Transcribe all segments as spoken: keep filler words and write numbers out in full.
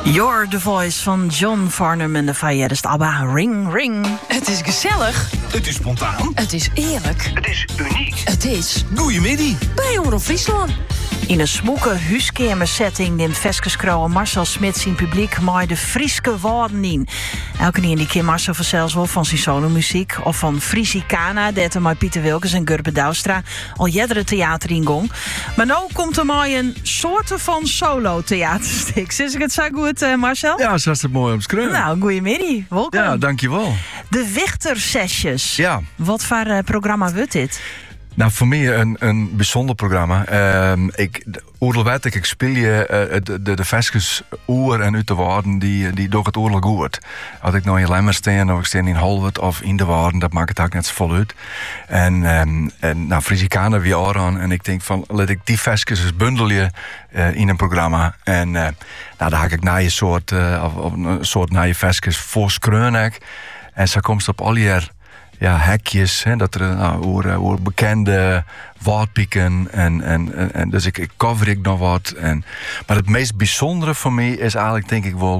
You're the Voice van John Farnham en de Fayette ABBA. Ring, ring. Het is gezellig. Het is spontaan. Het is eerlijk. Het is uniek. Het is Goeiemiddag. bij Omroep Friesland. In een smoeke huiskamersetting neemt Veskeskrouw en Marcel Smits in publiek maar de Frieske woorden in. Elke keer die keer Marcel vanzelfs wel van zijn solomuziek of van Friesikana, dat er met Pieter Wilkes en Gurbe Douwstra al jeddere theater in gong. Maar nu komt er maar een soorten van solo-theaterstuk. Zeg ik het zo goed, uh, Marcel? Ja, zo is het mooi omschreven. Nou, goeiemiddag. Welkom. Ja, dankjewel. De Wichter-sessies. Ja. Wat voor uh, programma wordt dit? Nou, voor mij een, een bijzonder programma. Uh, ik, oorlog ik, ik speel je uh, de, de, de Veskes oer en uit de waarden die, die door het oorlog goed. Als ik nou in Lemmer steen of ik steen in Holwert of in de waarden, dat maakt het ook net zo vol uit. En, um, en nou, Friesikana weer aan. En ik denk van, laat ik die Veskes eens bundelje uh, in een programma. En uh, nou, daar haak ik naar je soort, uh, of, of een soort naar je Veskes voor Skreunek. En zo komt op al je ja, hekjes, hè, dat er nou, over, over bekende woordpieken en, en, en, en dus ik, ik cover ik nog wat. En, maar het meest bijzondere voor mij is eigenlijk denk ik wel,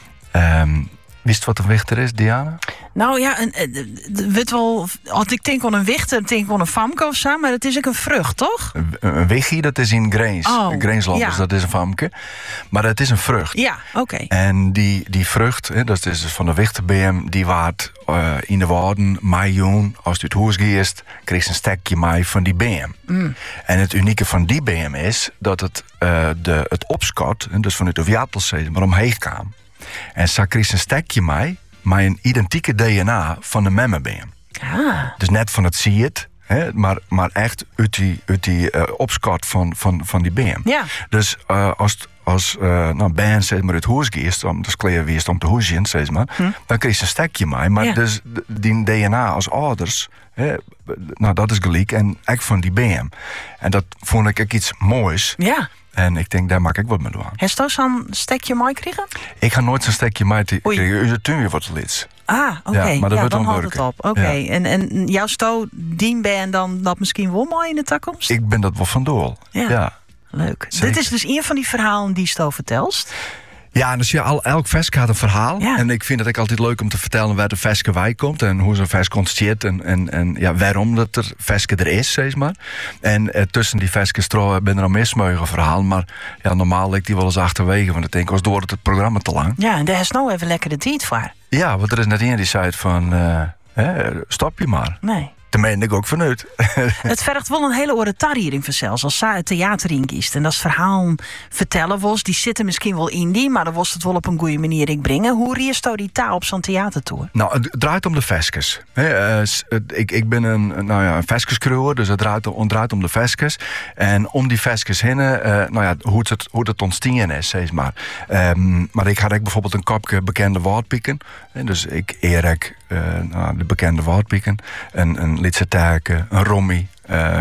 um, wist wat een wichter is, Diana? Nou ja, een, een, weet wel, als ik denk aan een wichter, denk ik aan een famke of zo, maar het is ook een vrucht, toch? Een, een wiggie, dat is in Greens. Oh, Greenslanders, ja. dat is een famke. Maar het is een vrucht. Ja, oké. Okay. En die, die vrucht, hè, dat is dus van de wichterbeem, die waard uh, in de waarden meijoen, als u het huis geest, kreeg ze een stekje mei van die beem. Mm. En het unieke van die beem is dat het, uh, de, het opschot, dus vanuit de Viatelzee, maar omheen kwam. En zo kreeg ze een stekje mei, maar een identieke D N A van de memmebeem. Ah. Dus net van het ziet, hè, maar, maar echt uit die, uit die uh, opschot van, van, van die beem. Ja. Dus uh, als, als uh, nou, Ben zeg maar het huis geest, om dus kleer weest om te huisje, zeg maar, hm. dan kreeg ze een stekje mee. Maar ja. dus die D N A als ouders, hè, nou dat is gelijk en echt van die beem. En dat vond ik ook iets moois. Ja. En ik denk, daar maak ik wat mee doen. Heeft u zo'n stekje mooi kregen? Ik ga nooit zo'n stekje mee te krijgen. U zit weer wat lid. Ah, oké. Okay. Ja, maar dat ja, wordt dan dan houdt het op. Oké. Okay. Ja. En, en jouw sto, dien ben dan dat misschien wel mooi in de toekomst? Ik ben dat wel van doel. Ja. ja. Leuk. Zeker. Dit is dus een van die verhalen die Sto vertelst. Ja, dus ja, al, elk vesk had een verhaal. Ja. En ik vind het ook altijd leuk om te vertellen waar de veske wij komt. En hoe zo'n vesk ontstaat. En, en, en ja, waarom dat er veske er is, zeg maar. En eh, tussen die vesken ben er al mismeugen verhaal. Maar ja, normaal ligt die wel eens achterwege. Want ik denk, als door het, het programma te lang. Ja, en daar is nou even lekker de tijd voor. Ja, want er is net iemand die zei van, uh, hè, stop je maar. Nee. Daar meen ik ook vanuit. Het vergt wel een hele oratorio zelfs. Als zij het theater in kiest. En dat is verhaal vertellen was. Die zitten misschien wel in die. Maar dan was het wel op een goede manier ik brengen. Hoe riest die taal op zo'n theatertour? Nou, het draait om de veskes. He, uh, ik, ik ben een, nou ja, een veskeskruwer. Dus het draait, het draait om de veskes. En om die veskes heen. Uh, nou ja, hoe het, hoe het ontstaan is, zeg maar. Um, maar ik had ook bijvoorbeeld een kopje bekende woordpieken. Dus ik eer ik uh, nou, de bekende woordpieken. Een, een Litse taken, een rommie. Uh,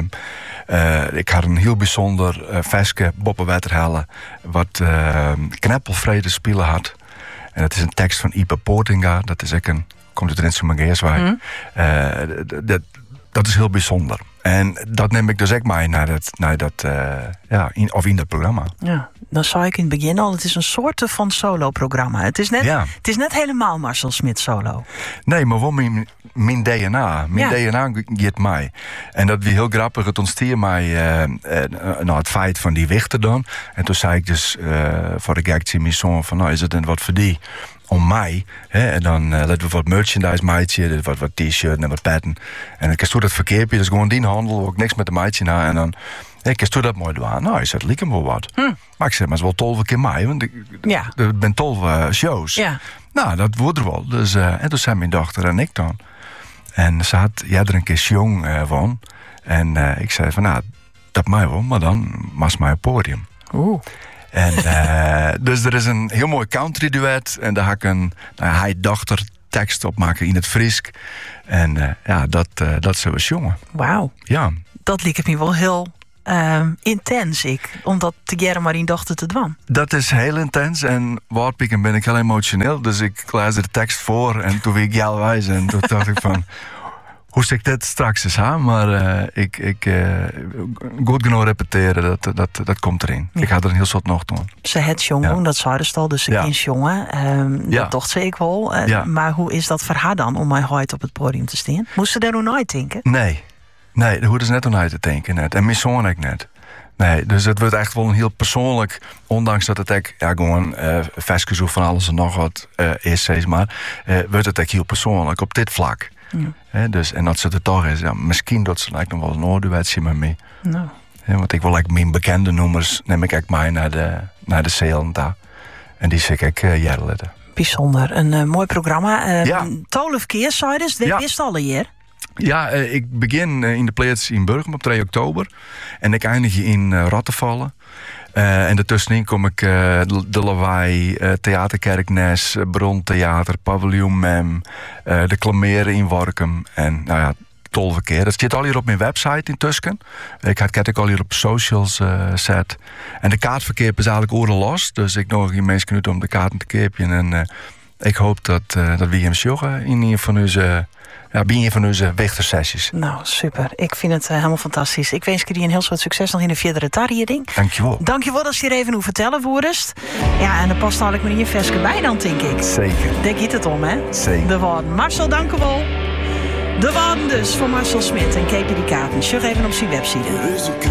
uh, ik had een heel bijzonder uh, veske Boppenwetterhelle, wat uh, kneppelvrede spelen had. En dat is een tekst van Ipe Poortinga. Dat is ook een, komt uit Rintse Mangeerswijk. Mm. Uh, dat, dat is heel bijzonder. En dat neem ik dus ook mee naar dat, naar dat uh, ja, in, of in dat programma. Ja, dan zei ik in het begin al, het is een soort van solo-programma. Het is net, ja. het is net helemaal Marcel Smits solo. Nee, maar wel mijn, mijn D N A. Mijn ja. D N A gaat mij. En dat wie heel grappig, het ontstier mij uh, uh, nou, het feit van die wichter dan. En toen zei ik dus uh, voor de gek mijn zoon van, nou is het dan wat voor die? Om mij, hè, en dan uh, laten we wat merchandise maatje, wat, wat t-shirt en wat petten. En ik doe dat verkeerpje, dus gewoon die handel, ook niks met de maatje na. En dan, ik doe dat mooi doen. Nou, is dat liek hem wel wat. Hm. Maar ik zeg, maar het is wel tolf keer mij, want ik ja. er ben tolf uh, shows. Ja. Nou, dat wordt er wel. Dus, uh, en toen zijn mijn dochter en ik dan. En ze had jij er een keer jong uh, van. En uh, ik zei van, nou, dat mij wel, maar dan was mij een podium. Oeh. En, uh, dus er is een heel mooi country duet. En daar ga ik een nou, hij dochter tekst op maken in het Friesk. En uh, ja, dat, uh, dat zullen we jongen. Wauw. Ja. Dat liep me wel heel uh, intens, ik. Om dat te jaren maar in dochter te doen. Dat is heel intens. En woordpieken ben ik heel emotioneel. Dus ik lees de tekst voor. En toen werd ik jou wijs. En toen dacht ik van... Hoe ik dit straks eens aan, maar uh, ik, ik uh, goed genoeg repeteren, dat, dat, dat komt erin. Ja. Ik ga er een heel soort nog doen. Ze het jongen, ja. dat zeiden ze al, dus ze ja. kind jongen. Um, ja. Dat dacht ze ik wel. Uh, ja. Maar hoe is dat voor haar dan om mij hard op het podium te staan? Moest ze daar nog nooit denken? Nee, nee, daar hoefde ze net nog nooit te denken. Net. En mijn zoon ik net. Nee, dus het wordt echt wel een heel persoonlijk, ondanks dat het echt, ja, gewoon uh, vestjes of van alles en nog wat uh, is, zeg maar, uh, wordt het echt heel persoonlijk op dit vlak. Ja. He, dus, en dat ze er toch is, ja, misschien dat ze lijkt nog wel een oorduetje met me. Nou. He, want ik wil like, mijn bekende nummers neem ik echt mee naar de, naar de zeel daar. En die zie ik uh, jaren. Bijzonder, een uh, mooi programma. Uh, ja. twaalf keer, zei dus, dit ja. is al hier. Ja, uh, ik begin uh, in de plaats in Burgum op twee oktober. En ik eindig in uh, Rottevallen. Uh, en daartussenin kom ik uh, de, de Lawaai, uh, Theaterkerknes, uh, Brontheater, Paviljoen Mem, uh, de Klameren in Workum. En nou ja, tolve keer. Dat zit al hier op mijn website in Tusken. Ik had het al hier op socials uh, zet. En de kaartverkeer is eigenlijk oren los. Dus ik nodig je mensen uit om de kaarten te keerpen. En uh, ik hoop dat, uh, dat we hem joggen in een van onze... Ja, bij een van onze wechtersessies. Nou, super. Ik vind het uh, helemaal fantastisch. Ik wens je die een heel soort succes nog in de verdere tarriering. Dankjewel. Dankjewel dat je hier even hoe vertellen voerst. Ja, en dan past eigenlijk maar in je veske bij dan, denk ik. Zeker. Denk je het om, hè? Zeker. De woorden. Marcel, dankjewel. De woorden dus van Marcel Smit en Keepje die Kaarten. Sjug even op zijn website.